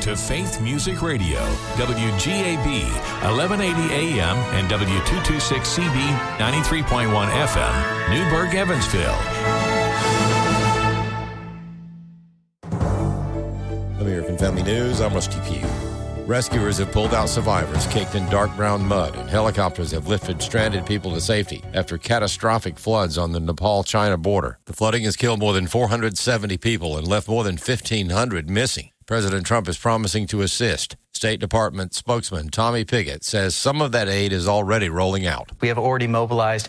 to Faith Music Radio, WGAB, 1180 AM and W226CB, 93.1 FM, Newburgh, Evansville. American Family News, I'm Rusty Pugh. Rescuers have pulled out survivors caked in dark brown mud, and helicopters have lifted stranded people to safety after catastrophic floods on the Nepal-China border. The flooding has killed more than 470 people and left more than 1,500 missing. President Trump is promising to assist. State Department spokesman Tommy Pigott says some of that aid is already rolling out. We have already mobilized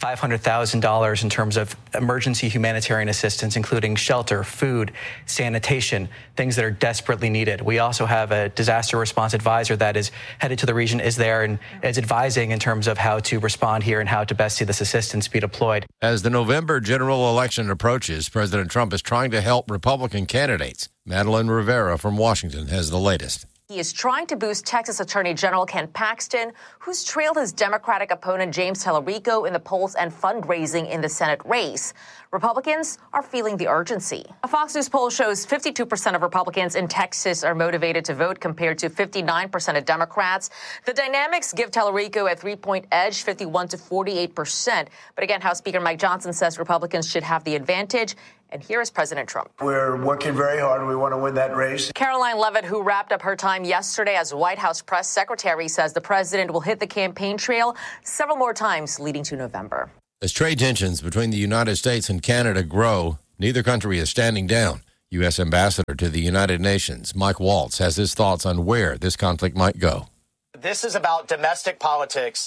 $500,000 in terms of emergency humanitarian assistance, including shelter, food, sanitation, things that are desperately needed. We also have a disaster response advisor that is headed to the region, is there, and is advising in terms of how to respond here and how to best see this assistance be deployed. As the November general election approaches, President Trump is trying to help Republican candidates. Madeline Rivera from Washington has the latest. He is trying to boost Texas Attorney General Ken Paxton, who's trailed his Democratic opponent James Tallarico in the polls and fundraising in the Senate race. Republicans are feeling the urgency. A Fox News poll shows 52% of Republicans in Texas are motivated to vote compared to 59% of Democrats. The dynamics give Tallarico a 3-point edge, 51 to 48%. But again, House Speaker Mike Johnson says Republicans should have the advantage. And here is President Trump. We're working very hard. We want to win that race. Caroline Leavitt, who wrapped up her time yesterday as White House press secretary, says the president will hit the campaign trail several more times leading to November. As trade tensions between the United States and Canada grow, neither country is standing down. U.S. Ambassador to the United Nations, Mike Waltz, has his thoughts on where this conflict might go. This is about domestic politics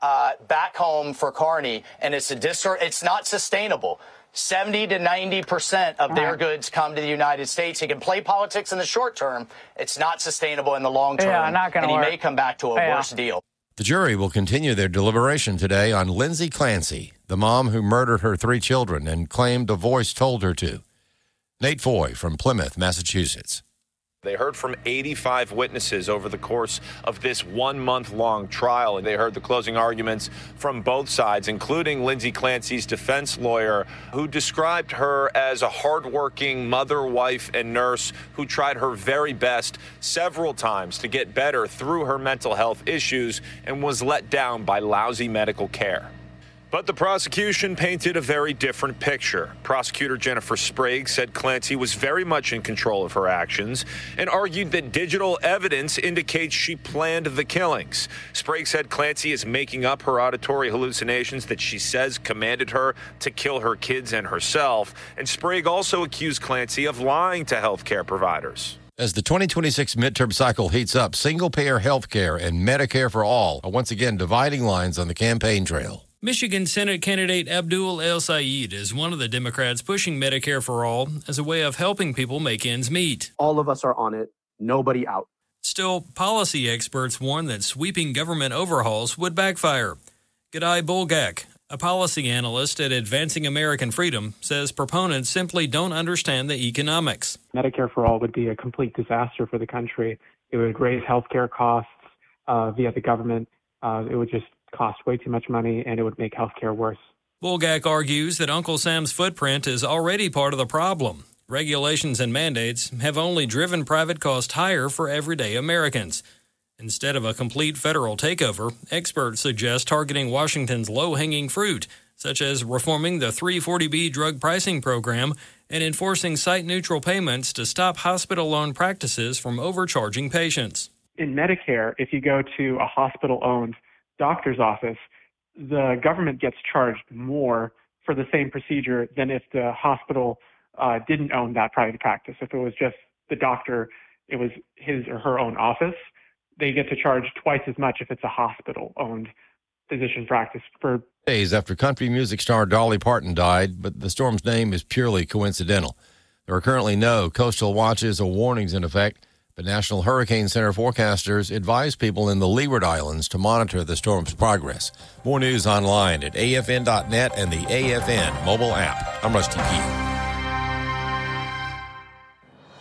back home for Carney, and it's not sustainable. 70 to 90% of their goods come to the United States. He can play politics in the short term. It's not sustainable in the long term, and he may come back to a worse deal. The jury will continue their deliberation today on Lindsay Clancy, the mom who murdered her 3 children and claimed a voice told her to. Nate Foy from Plymouth, Massachusetts. They heard from 85 witnesses over the course of this 1-month-long trial, and they heard the closing arguments from both sides, including Lindsay Clancy's defense lawyer, who described her as a hardworking mother, wife, and nurse who tried her very best several times to get better through her mental health issues and was let down by lousy medical care. But the prosecution painted a very different picture. Prosecutor Jennifer Sprague said Clancy was very much in control of her actions and argued that digital evidence indicates she planned the killings. Sprague said Clancy is making up her auditory hallucinations that she says commanded her to kill her kids and herself. And Sprague also accused Clancy of lying to healthcare providers. As the 2026 midterm cycle heats up, single-payer health care and Medicare for all are once again dividing lines on the campaign trail. Michigan Senate candidate Abdul El-Sayed is one of the Democrats pushing Medicare for all as a way of helping people make ends meet. All of us are on it, nobody out. Still, policy experts warn that sweeping government overhauls would backfire. G'day Bulgak, a policy analyst at Advancing American Freedom, says proponents simply don't understand the economics. Medicare for all would be a complete disaster for the country. It would raise healthcare costs via the government. It would just cost way too much money, and it would make healthcare worse. Bulgak argues that Uncle Sam's footprint is already part of the problem. Regulations and mandates have only driven private costs higher for everyday Americans. Instead of a complete federal takeover, experts suggest targeting Washington's low-hanging fruit, such as reforming the 340B drug pricing program and enforcing site-neutral payments to stop hospital-owned practices from overcharging patients. In Medicare, if you go to a hospital-owned doctor's office, the government gets charged more for the same procedure than if the hospital didn't own that private practice. If it was just the doctor, it was his or her own office, they get to charge twice as much if it's a hospital-owned physician practice. For days after country music star Dolly Parton died, but the storm's name is purely coincidental. There are currently no coastal watches or warnings in effect, but National Hurricane Center forecasters advise people in the Leeward Islands to monitor the storm's progress. More news online at afn.net and the AFN mobile app. I'm Rusty Pugh.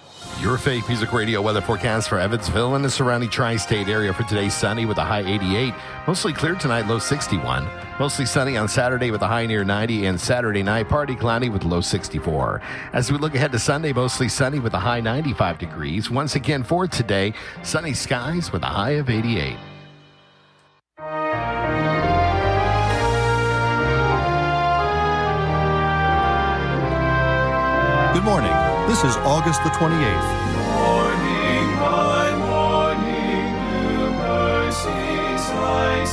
Your Faith Music Radio weather forecast for Evansville and the surrounding tri-state area for today: sunny with a high 88. Mostly clear tonight, low 61. Mostly sunny on Saturday with a high near 90. And Saturday night, partly cloudy with low 64. As we look ahead to Sunday, mostly sunny with a high 95 degrees. Once again for today, sunny skies with a high of 88. Good morning. This is August the 28th. Morning by morning, new mercies I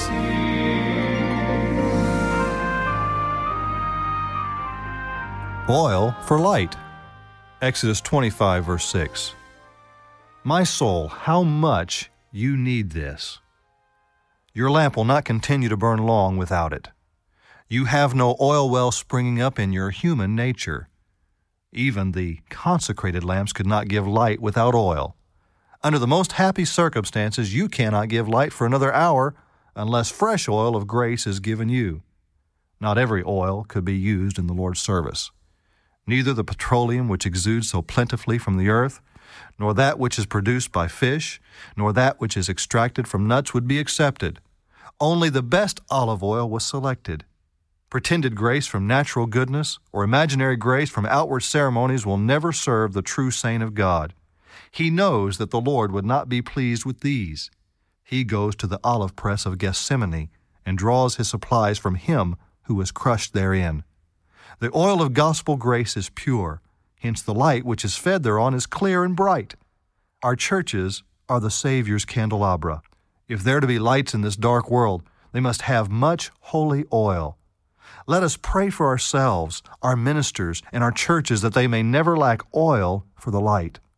see. Oil for light. Exodus 25, verse 6. My soul, how much you need this. Your lamp will not continue to burn long without it. You have no oil well springing up in your human nature. Even the consecrated lamps could not give light without oil. Under the most happy circumstances, you cannot give light for another hour unless fresh oil of grace is given you. Not every oil could be used in the Lord's service. Neither the petroleum which exudes so plentifully from the earth, nor that which is produced by fish, nor that which is extracted from nuts would be accepted. Only the best olive oil was selected. Pretended grace from natural goodness or imaginary grace from outward ceremonies will never serve the true saint of God. He knows that the Lord would not be pleased with these. He goes to the olive press of Gethsemane and draws his supplies from him who was crushed therein. The oil of gospel grace is pure, hence the light which is fed thereon is clear and bright. Our churches are the Savior's candelabra. If there are to be lights in this dark world, they must have much holy oil. Let us pray for ourselves, our ministers, and our churches that they may never lack oil for the light.